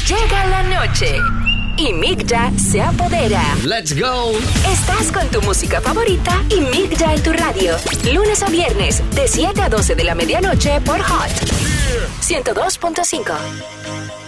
Llega la noche y Migda se apodera. Let's go. Estás con tu música favorita y Migda en tu radio. Lunes a viernes, de 7 a 12 de la medianoche por Hot 102.5.